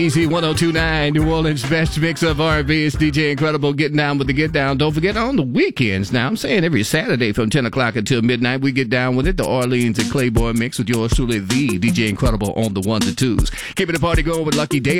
Easy 1029, New Orleans' best mix of R&B. It's DJ Incredible getting down with the get down. Don't forget on the weekends. Now, I'm saying every Saturday from 10 o'clock until midnight, we get down with it. The Orleans and Claiborne mix with yours truly, the DJ Incredible on the ones and twos. Keeping the party going with Lucky Day.